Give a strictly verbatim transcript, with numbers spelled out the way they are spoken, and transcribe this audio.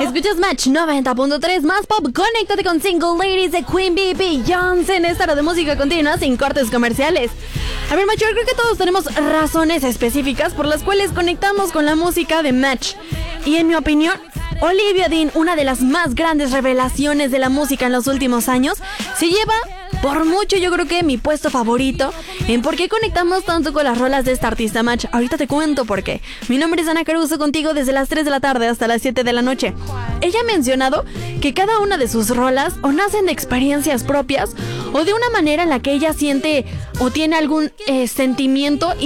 Escuchas Match noventa punto tres más pop. Conéctate con Single Ladies de Queen Bee, Beyoncé en esta hora de música continua sin cortes comerciales. A ver, Macho, creo que todos tenemos razones específicas por las cuales conectamos con la música de Match. Y en mi opinión, Olivia Dean, una de las más grandes revelaciones de la música en los últimos años, se lleva por mucho, yo creo que mi puesto favorito en por qué conectamos tanto con las rolas de esta artista Match. Ahorita te cuento por qué. Mi nombre es Ana Caruso, contigo desde las tres de la tarde hasta las siete de la noche. Ella ha mencionado que cada una de sus rolas o nacen de experiencias propias o de una manera en la que ella siente o tiene algún eh, sentimiento